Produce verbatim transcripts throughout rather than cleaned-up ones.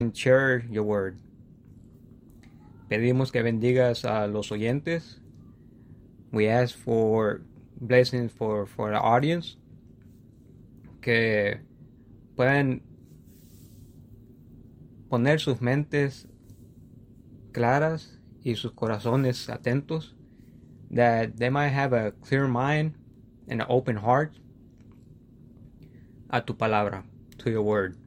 share your word. Pedimos que bendigas a los oyentes. We ask for blessings for, for the audience. Que puedan poner sus mentes claras y sus corazones atentos. That they might have a clear mind and an open heart a tu palabra, to your word.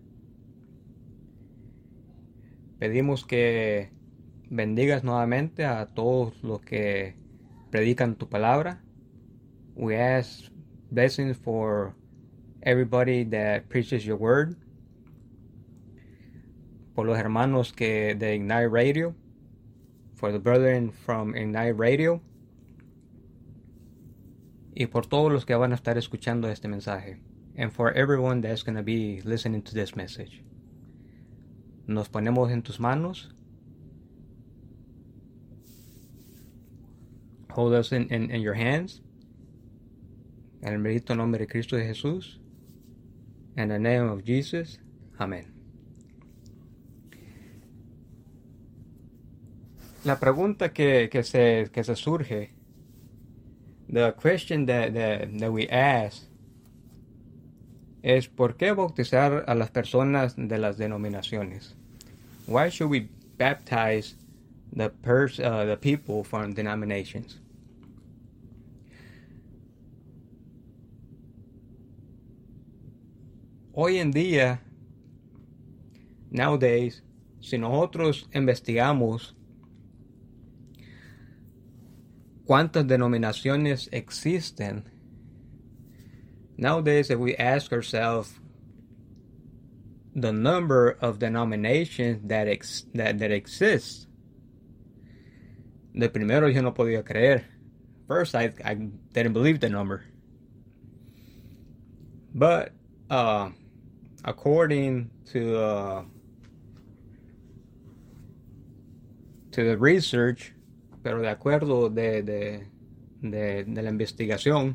Pedimos que bendigas nuevamente a todos los que predican tu palabra. We ask blessings for everybody that preaches your word. Por los hermanos que de Ignite Radio. For the brethren from Ignite Radio. Y por todos los que van a estar escuchando este mensaje. And for everyone that's going to be listening to this message. Nos ponemos en tus manos. Hold us in, in, in your hands. En el bendito nombre de Cristo de Jesús. In the name of Jesus. Amén. La pregunta que, que, se, que se surge. The question that, that, that we ask. Es ¿por qué bautizar a las personas de las denominaciones? Why should we baptize the pers uh, the people from denominations? Hoy en día, nowadays, si nosotros investigamos cuántas denominaciones existen, nowadays if we ask ourselves the number of denominations that ex that, that exist, de primero yo no podía creer. First, I, I didn't believe the number. But, uh, according to, uh, to the research, pero de acuerdo de, de, de, de la investigación,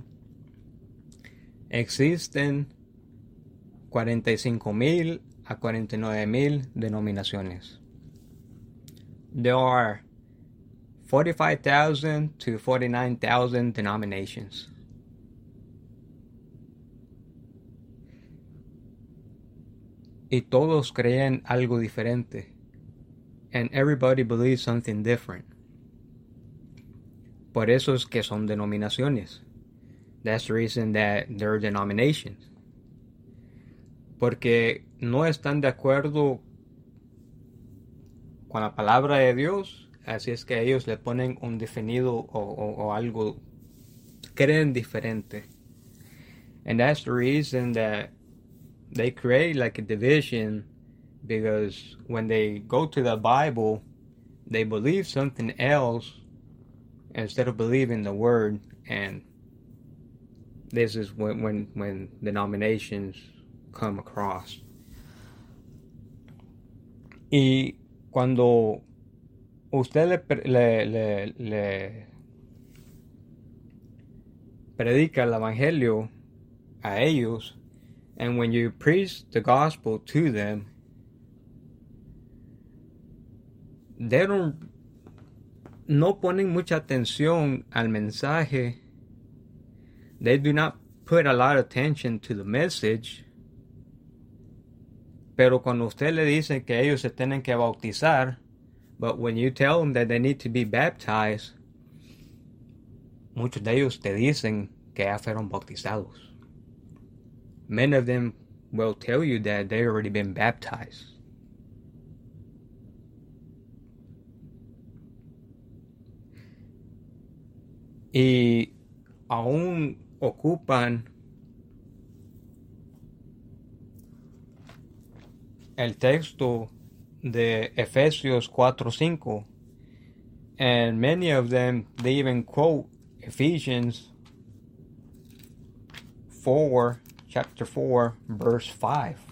existen cuarenta y cinco mil a cuarenta y nueve mil denominaciones. There are forty-five thousand to forty-nine thousand denominations. Y todos creen algo diferente. And everybody believes something different. Por eso es que son denominaciones. That's the reason that there are denominations. Porque no están de acuerdo con la palabra de Dios, así es que ellos le ponen un definido o, o, o algo, creen diferente. And that's the reason that they create like a division, because when they go to the Bible, they believe something else instead of believing the word. And this is when, when, when denominations come across. Y cuando usted le, le, le, le predica el evangelio a ellos, and when you preach the gospel to them, they don't, no ponen mucha atención al mensaje. They do not put a lot of attention to the message. Pero cuando usted le dice que ellos se tienen que bautizar, but when you tell them that they need to be baptized, muchos de ellos te dicen que ya fueron bautizados. Many of them will tell you that they already been baptized. Y aún ocupan el texto de Efesios cuatro cinco, and many of them, they even quote Ephesians four, chapter four, verse five.